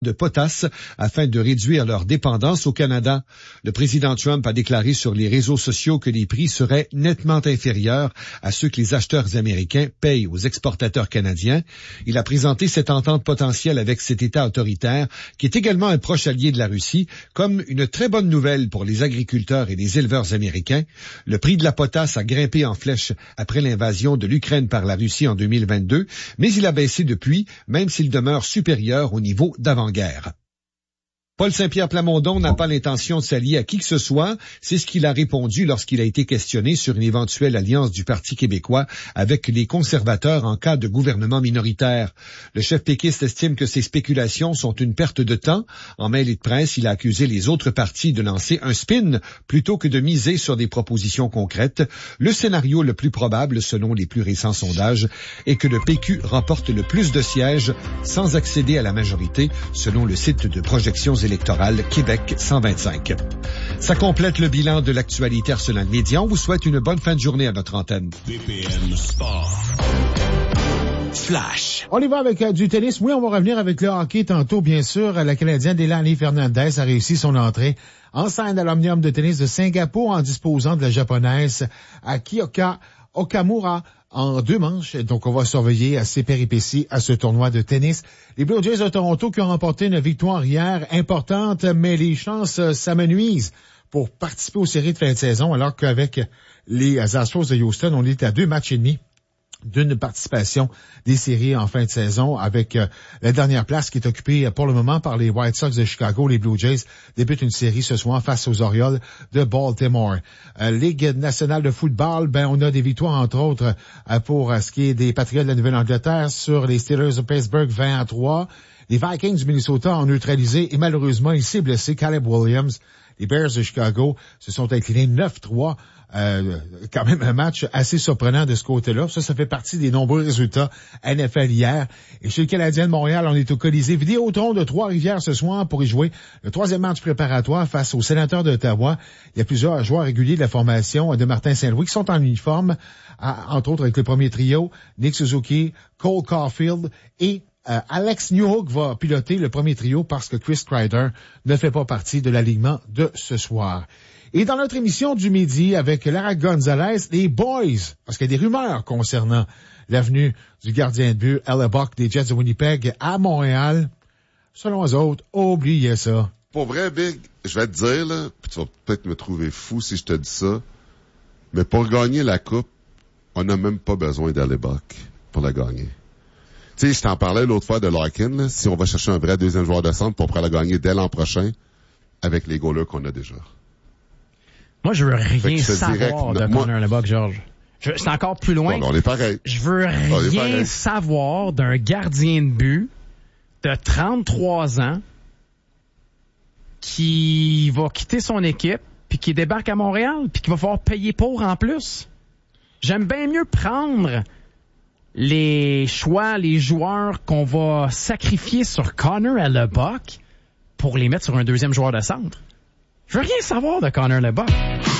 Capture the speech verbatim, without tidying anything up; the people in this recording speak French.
de potasse afin de réduire leur dépendance au Canada. Le président Trump a déclaré sur les réseaux sociaux que les prix seraient nettement inférieurs à ceux que les acheteurs américains payent aux exportateurs canadiens. Il a présenté cette entente potentielle avec cet État autoritaire, qui est également un proche allié de la Russie, comme une très bonne nouvelle pour les agriculteurs et les éleveurs américains. Le prix de la potasse a grimpé en flèche après l'invasion de l'Ukraine par la Russie en deux mille vingt-deux, mais il a baissé depuis, même s'il demeure supérieur au niveau d'avant-guerre. Paul Saint-Pierre Plamondon n'a pas l'intention de s'allier à qui que ce soit. C'est ce qu'il a répondu lorsqu'il a été questionné sur une éventuelle alliance du Parti québécois avec les conservateurs en cas de gouvernement minoritaire. Le chef péquiste estime que ces spéculations sont une perte de temps. En mêlée de presse, il a accusé les autres partis de lancer un spin plutôt que de miser sur des propositions concrètes. Le scénario le plus probable, selon les plus récents sondages, est que le P Q remporte le plus de sièges sans accéder à la majorité, selon le site de projections électorales Québec cent vingt-cinq. Ça complète le bilan de l'actualité Arsenal Média. On vous souhaite une bonne fin de journée à notre antenne. B P M Sport. Flash. On y va avec euh, du tennis. Oui, on va revenir avec le hockey tantôt, bien sûr. La Canadienne Delaney Fernandez a réussi son entrée en scène à l'Omnium de tennis de Singapour en disposant de la Japonaise Kiyoka Okamura en deux manches. Donc, on va surveiller à ses péripéties à ce tournoi de tennis. Les Blue Jays de Toronto qui ont remporté une victoire hier importante, mais les chances s'amenuisent pour participer aux séries de fin de saison, alors qu'avec les Astros de Houston, on est à deux matchs et demi d'une participation des séries en fin de saison, avec euh, la dernière place qui est occupée pour le moment par les White Sox de Chicago. Les Blue Jays débutent une série ce soir face aux Orioles de Baltimore. Euh, Ligue nationale de football, ben on a des victoires entre autres euh, pour euh, ce qui est des Patriots de la Nouvelle-Angleterre sur les Steelers de Pittsburgh vingt à trois. Les Vikings du Minnesota ont neutralisé et malheureusement il s'est blessé Caleb Williams. Les Bears de Chicago se sont inclinés neuf trois. Euh, quand même un match assez surprenant de ce côté-là. Ça, ça fait partie des nombreux résultats N F L hier. Et chez le Canadien de Montréal, on est au Colisée Vidéotron de Trois-Rivières ce soir pour y jouer le troisième match préparatoire face aux Sénateurs d'Ottawa. Il y a plusieurs joueurs réguliers de la formation de Martin Saint-Louis qui sont en uniforme, à, entre autres avec le premier trio, Nick Suzuki, Cole Caulfield et Euh, Alex Newhook va piloter le premier trio parce que Chris Kreider ne fait pas partie de l'alignement de ce soir. Et dans notre émission du midi avec Lara Gonzalez, les Boys, parce qu'il y a des rumeurs concernant l'avenue du gardien de but Hellebuck des Jets de Winnipeg à Montréal. Selon eux autres, oubliez ça. Pour vrai, Big, je vais te dire, là, puis tu vas peut-être me trouver fou si je te dis ça, mais pour gagner la Coupe, on n'a même pas besoin d'Hellebuck pour la gagner. Tu sais, je t'en parlais l'autre fois de Larkin, là, si on va chercher un vrai deuxième joueur de centre pour pouvoir la gagner dès l'an prochain avec les goalers qu'on a déjà. Moi, je veux rien je savoir dirais que, de moi, Connor Hellebuck, Georges. Je, c'est encore plus loin. Bon, on est pareil. Je veux rien savoir d'un gardien de but de trente-trois ans qui va quitter son équipe puis qui débarque à Montréal puis qui va falloir payer pour en plus. J'aime bien mieux prendre les choix, les joueurs qu'on va sacrifier sur Connor Hellebuck pour les mettre sur un deuxième joueur de centre. Je veux rien savoir de Connor Hellebuck.